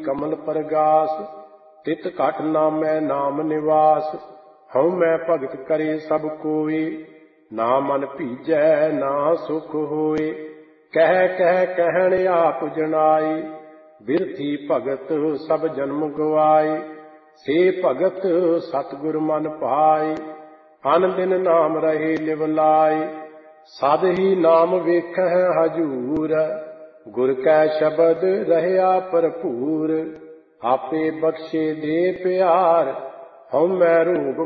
कमल परगास। तित घट नामै नाम निवास। हऊँ मैं भगत करे सब कोई। ना मन भीजै ना सुख होए। कह कह कहण आप जनाई। बिरथी भगत सब जन्म गवाई। से भगत सतगुर मन पाई। अन दिन नाम रहे लिवलाई। सद ही नाम वेखह हजूर। गुर कै शब्द रहया भरपूर। आपे बख्शे दे प्यार। हऊँ मैं रूप